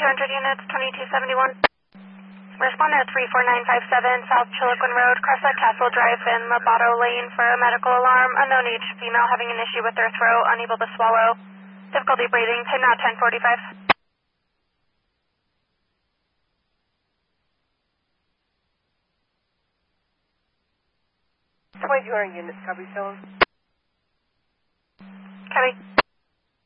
200 units, 2271. Respond at 34957 South Chiloquin Road, Crescent Castle Drive in Lobato Lane for a medical alarm. Unknown age female having an issue with their throat, unable to swallow. Difficulty breathing, to now 1045. Somebody to our units, copy, Phil. Copy.